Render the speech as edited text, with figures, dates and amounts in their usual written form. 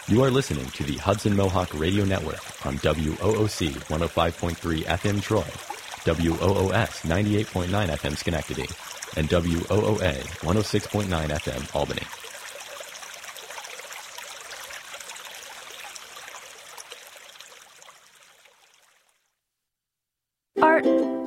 You are listening to the Hudson Mohawk Radio Network on WOOC 105.3 FM Troy, WOOS 98.9 FM Schenectady, and WOOA 106.9 FM Albany. Art